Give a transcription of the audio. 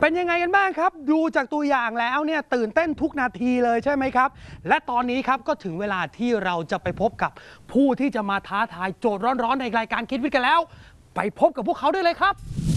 เป็นยังไงกันบ้างครับดูจากตัวอย่างแล้วเนี่ยตื่นเต้นทุกนาทีเลยใช่ไหมครับและตอนนี้ครับก็ถึงเวลาที่เราจะไปพบกับผู้ที่จะมาท้าทายโจทย์ร้อนๆในรายการคิดวิทย์กันแล้วไปพบกับพวกเขาได้เลยครับ